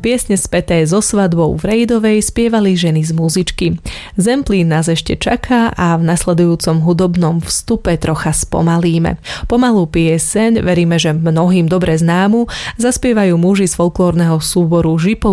Piesne späté so svadbou v Rejdovej spievali ženy z Múzičky. Zemplín nás ešte čaká a v nasledujúcom hudobnom vstupe trocha spomalíme. Pomalú pieseň, veríme, že mnohým dobre známu, zaspievajú muži z folklórneho súboru Žipov